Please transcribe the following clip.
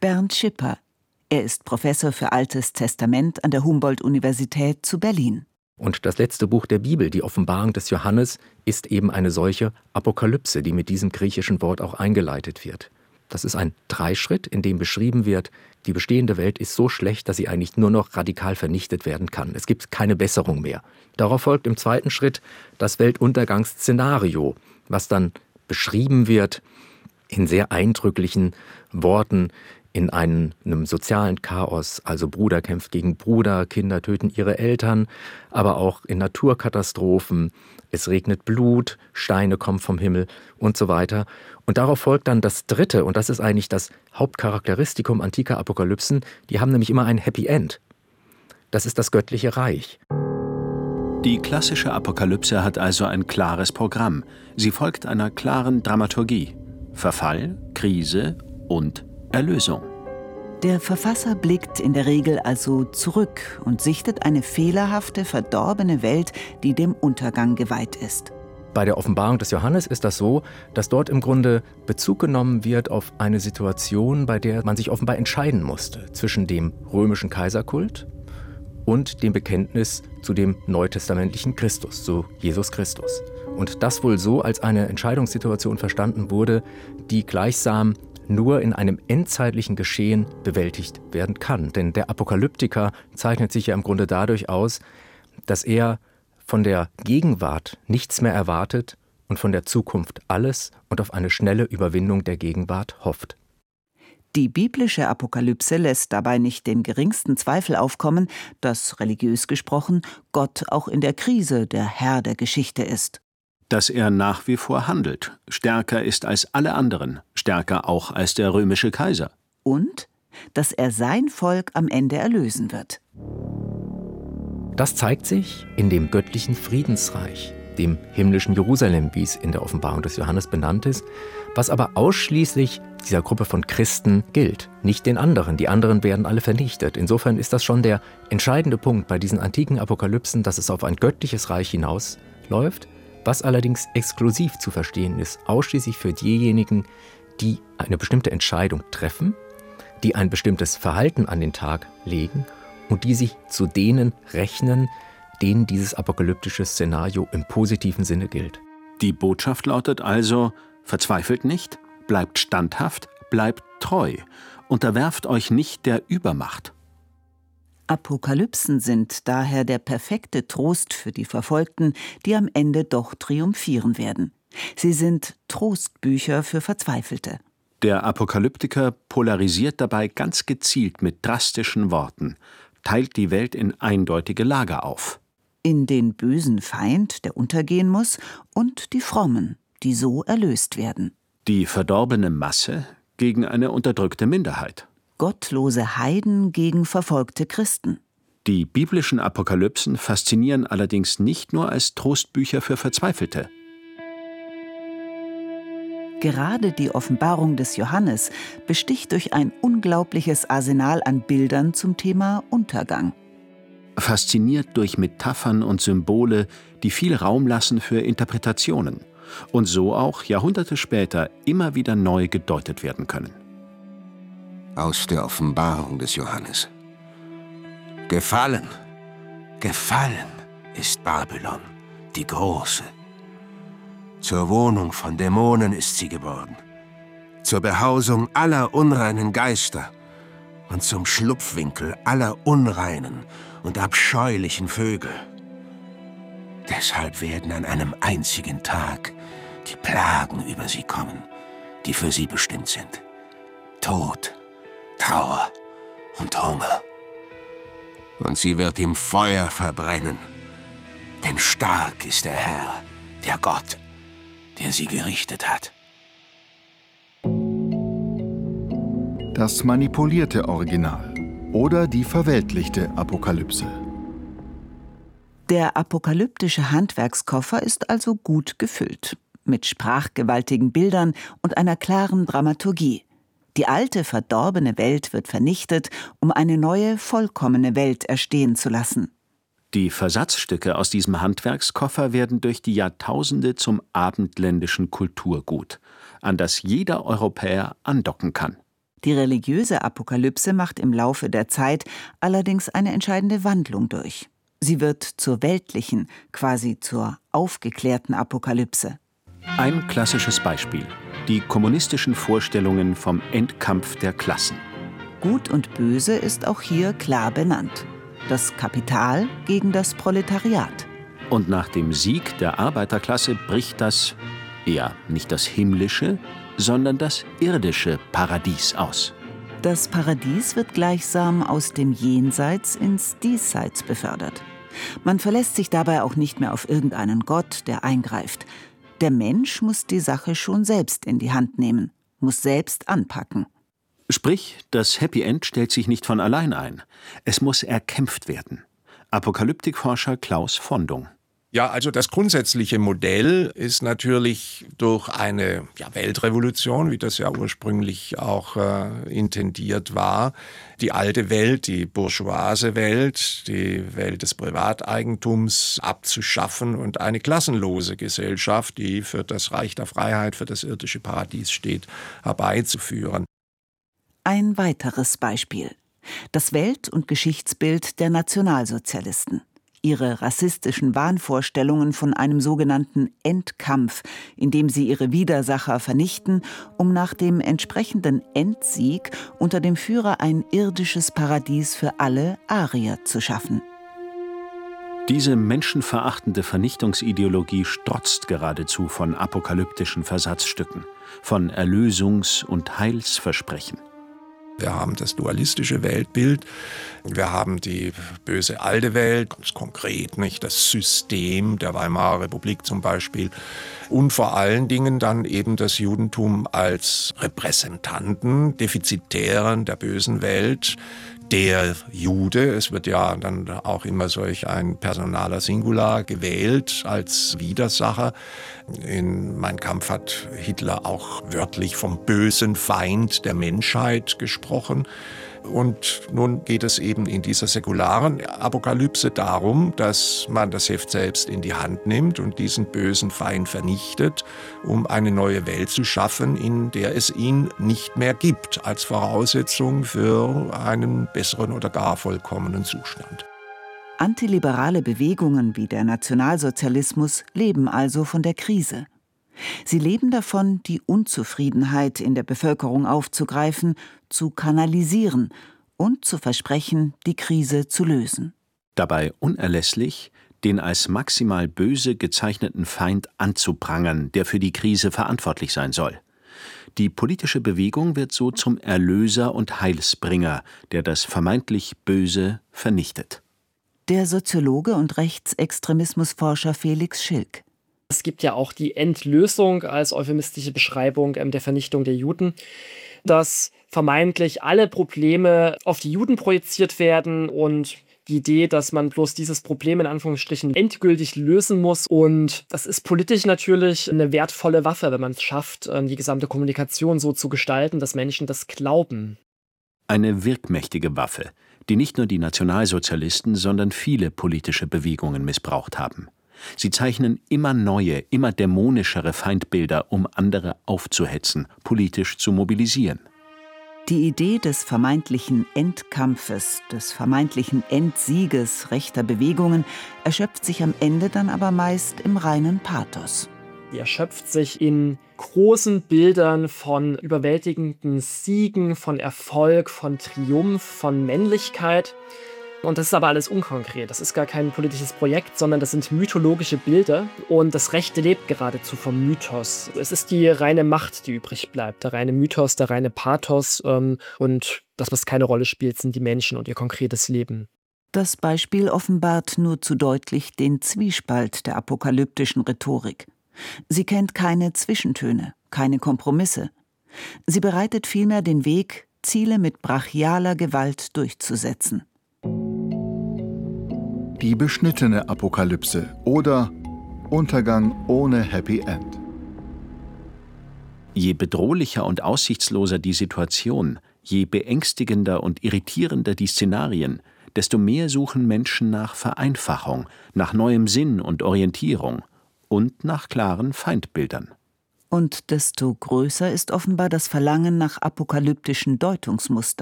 Bernd Schipper. Er ist Professor für Altes Testament an der Humboldt-Universität zu Berlin. Und das letzte Buch der Bibel, die Offenbarung des Johannes, ist eben eine solche Apokalypse, die mit diesem griechischen Wort auch eingeleitet wird. Das ist ein Dreischritt, in dem beschrieben wird, die bestehende Welt ist so schlecht, dass sie eigentlich nur noch radikal vernichtet werden kann. Es gibt keine Besserung mehr. Darauf folgt im zweiten Schritt das Weltuntergangsszenario, was dann beschrieben wird in sehr eindrücklichen Worten, in einem sozialen Chaos, also Bruder kämpft gegen Bruder, Kinder töten ihre Eltern, aber auch in Naturkatastrophen, es regnet Blut, Steine kommen vom Himmel und so weiter. Und darauf folgt dann das dritte, und das ist eigentlich das Hauptcharakteristikum antiker Apokalypsen, die haben nämlich immer ein Happy End. Das ist das göttliche Reich. Die klassische Apokalypse hat also ein klares Programm. Sie folgt einer klaren Dramaturgie. Verfall, Krise und Erlösung. Der Verfasser blickt in der Regel also zurück und sichtet eine fehlerhafte, verdorbene Welt, die dem Untergang geweiht ist. Bei der Offenbarung des Johannes ist das so, dass dort im Grunde Bezug genommen wird auf eine Situation, bei der man sich offenbar entscheiden musste zwischen dem römischen Kaiserkult und dem Bekenntnis zu dem neutestamentlichen Christus, zu Jesus Christus. Und das wohl so als eine Entscheidungssituation verstanden wurde, die gleichsam nur in einem endzeitlichen Geschehen bewältigt werden kann. Denn der Apokalyptiker zeichnet sich ja im Grunde dadurch aus, dass er von der Gegenwart nichts mehr erwartet und von der Zukunft alles und auf eine schnelle Überwindung der Gegenwart hofft. Die biblische Apokalypse lässt dabei nicht den geringsten Zweifel aufkommen, dass, religiös gesprochen, Gott auch in der Krise der Herr der Geschichte ist. Dass er nach wie vor handelt, stärker ist als alle anderen, stärker auch als der römische Kaiser. Und dass er sein Volk am Ende erlösen wird. Das zeigt sich in dem göttlichen Friedensreich, dem himmlischen Jerusalem, wie es in der Offenbarung des Johannes benannt ist, was aber ausschließlich dieser Gruppe von Christen gilt, nicht den anderen. Die anderen werden alle vernichtet. Insofern ist das schon der entscheidende Punkt bei diesen antiken Apokalypsen, dass es auf ein göttliches Reich hinausläuft, was allerdings exklusiv zu verstehen ist, ausschließlich für diejenigen, die eine bestimmte Entscheidung treffen, die ein bestimmtes Verhalten an den Tag legen und die sich zu denen rechnen, denen dieses apokalyptische Szenario im positiven Sinne gilt. Die Botschaft lautet also: Verzweifelt nicht, bleibt standhaft, bleibt treu, unterwerft euch nicht der Übermacht. Apokalypsen sind daher der perfekte Trost für die Verfolgten, die am Ende doch triumphieren werden. Sie sind Trostbücher für Verzweifelte. Der Apokalyptiker polarisiert dabei ganz gezielt mit drastischen Worten, teilt die Welt in eindeutige Lager auf. In den bösen Feind, der untergehen muss, und die Frommen, die so erlöst werden. Die verdorbene Masse gegen eine unterdrückte Minderheit. Gottlose Heiden gegen verfolgte Christen. Die biblischen Apokalypsen faszinieren allerdings nicht nur als Trostbücher für Verzweifelte. Gerade die Offenbarung des Johannes besticht durch ein unglaubliches Arsenal an Bildern zum Thema Untergang. Fasziniert durch Metaphern und Symbole, die viel Raum lassen für Interpretationen und so auch Jahrhunderte später immer wieder neu gedeutet werden können. Aus der Offenbarung des Johannes. Gefallen, gefallen ist Babylon, die Große. Zur Wohnung von Dämonen ist sie geworden, zur Behausung aller unreinen Geister und zum Schlupfwinkel aller unreinen und abscheulichen Vögel. Deshalb werden an einem einzigen Tag die Plagen über sie kommen, die für sie bestimmt sind. Tod, Trauer und Hunger. Und sie wird im Feuer verbrennen. Denn stark ist der Herr, der Gott, der sie gerichtet hat. Das manipulierte Original oder die verweltlichte Apokalypse. Der apokalyptische Handwerkskoffer ist also gut gefüllt, mit sprachgewaltigen Bildern und einer klaren Dramaturgie. Die alte, verdorbene Welt wird vernichtet, um eine neue, vollkommene Welt erstehen zu lassen. Die Versatzstücke aus diesem Handwerkskoffer werden durch die Jahrtausende zum abendländischen Kulturgut, an das jeder Europäer andocken kann. Die religiöse Apokalypse macht im Laufe der Zeit allerdings eine entscheidende Wandlung durch. Sie wird zur weltlichen, quasi zur aufgeklärten Apokalypse. Ein klassisches Beispiel: die kommunistischen Vorstellungen vom Endkampf der Klassen. Gut und Böse ist auch hier klar benannt. Das Kapital gegen das Proletariat. Und nach dem Sieg der Arbeiterklasse bricht das, nicht das himmlische, sondern das irdische Paradies aus. Das Paradies wird gleichsam aus dem Jenseits ins Diesseits befördert. Man verlässt sich dabei auch nicht mehr auf irgendeinen Gott, der eingreift. Der Mensch muss die Sache schon selbst in die Hand nehmen, muss selbst anpacken. Sprich, das Happy End stellt sich nicht von allein ein. Es muss erkämpft werden. Apokalyptikforscher Klaus Fondung. Ja, also das grundsätzliche Modell ist natürlich durch eine Weltrevolution, wie das ja ursprünglich auch intendiert war, die alte Welt, die bourgeoise Welt, die Welt des Privateigentums abzuschaffen und eine klassenlose Gesellschaft, die für das Reich der Freiheit, für das irdische Paradies steht, herbeizuführen. Ein weiteres Beispiel: das Welt- und Geschichtsbild der Nationalsozialisten. Ihre rassistischen Wahnvorstellungen von einem sogenannten Endkampf, in dem sie ihre Widersacher vernichten, um nach dem entsprechenden Endsieg unter dem Führer ein irdisches Paradies für alle Arier zu schaffen. Diese menschenverachtende Vernichtungsideologie strotzt geradezu von apokalyptischen Versatzstücken, von Erlösungs- und Heilsversprechen. Wir haben das dualistische Weltbild, wir haben die böse alte Welt, ganz konkret nicht das System der Weimarer Republik zum Beispiel, und vor allen Dingen dann eben das Judentum als Repräsentanten defizitären der bösen Welt. Der Jude, es wird ja dann auch immer solch ein personaler Singular gewählt als Widersacher. In Mein Kampf hat Hitler auch wörtlich vom bösen Feind der Menschheit gesprochen. Und nun geht es eben in dieser säkularen Apokalypse darum, dass man das Heft selbst in die Hand nimmt und diesen bösen Feind vernichtet, um eine neue Welt zu schaffen, in der es ihn nicht mehr gibt, als Voraussetzung für einen besseren oder gar vollkommenen Zustand. Antiliberale Bewegungen wie der Nationalsozialismus leben also von der Krise. Sie leben davon, die Unzufriedenheit in der Bevölkerung aufzugreifen, zu kanalisieren und zu versprechen, die Krise zu lösen. Dabei unerlässlich, den als maximal böse gezeichneten Feind anzuprangern, der für die Krise verantwortlich sein soll. Die politische Bewegung wird so zum Erlöser und Heilsbringer, der das vermeintlich Böse vernichtet. Der Soziologe und Rechtsextremismusforscher Felix Schilk. Es gibt ja auch die Endlösung als euphemistische Beschreibung der Vernichtung der Juden, dass vermeintlich alle Probleme auf die Juden projiziert werden und die Idee, dass man bloß dieses Problem in Anführungsstrichen endgültig lösen muss. Und das ist politisch natürlich eine wertvolle Waffe, wenn man es schafft, die gesamte Kommunikation so zu gestalten, dass Menschen das glauben. Eine wirkmächtige Waffe, die nicht nur die Nationalsozialisten, sondern viele politische Bewegungen missbraucht haben. Sie zeichnen immer neue, immer dämonischere Feindbilder, um andere aufzuhetzen, politisch zu mobilisieren. Die Idee des vermeintlichen Endkampfes, des vermeintlichen Endsieges rechter Bewegungen erschöpft sich am Ende dann aber meist im reinen Pathos. Die erschöpft sich in großen Bildern von überwältigenden Siegen, von Erfolg, von Triumph, von Männlichkeit. Und das ist aber alles unkonkret. Das ist gar kein politisches Projekt, sondern das sind mythologische Bilder. Und das Rechte lebt geradezu vom Mythos. Es ist die reine Macht, die übrig bleibt. Der reine Mythos, der reine Pathos. Und das, was keine Rolle spielt, sind die Menschen und ihr konkretes Leben. Das Beispiel offenbart nur zu deutlich den Zwiespalt der apokalyptischen Rhetorik. Sie kennt keine Zwischentöne, keine Kompromisse. Sie bereitet vielmehr den Weg, Ziele mit brachialer Gewalt durchzusetzen. Die beschnittene Apokalypse oder Untergang ohne Happy End. Je bedrohlicher und aussichtsloser die Situation, je beängstigender und irritierender die Szenarien, desto mehr suchen Menschen nach Vereinfachung, nach neuem Sinn und Orientierung und nach klaren Feindbildern. Und desto größer ist offenbar das Verlangen nach apokalyptischen Deutungsmustern.